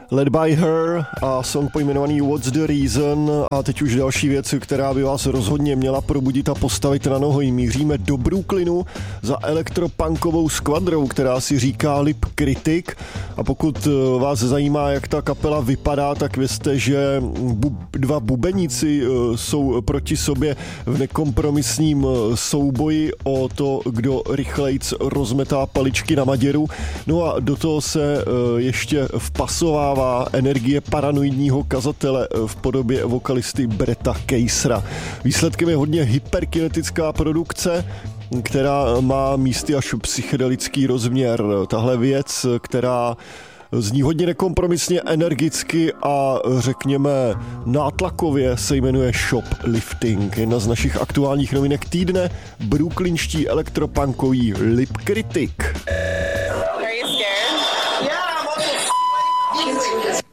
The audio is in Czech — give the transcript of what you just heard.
Led by Her a song pojmenovaný What's the Reason. A teď už další věc, která by vás rozhodně měla probudit a postavit na nohy. Míříme do Brooklynu za elektropunkovou skvadrou, která si říká Lip Critic. A pokud vás zajímá, jak ta kapela vypadá, tak vězte, že dva bubeníci jsou proti sobě v nekompromisním souboji o to, kdo rychlejc rozmetá paličky na maděru. No a do toho se ještě vpasovává energie paranoidního kazatele v podobě vokalisty Bretta Casera. Výsledkem je hodně hyperkinetická produkce, která má místy až psychedelický rozměr. Tahle věc, která zní hodně nekompromisně, energicky a řekněme nátlakově, se jmenuje Shoplifting. Jedna z našich aktuálních novinek týdne, brooklynští elektropunkoví Lip Critic. Are you scared? Yeah, I'm also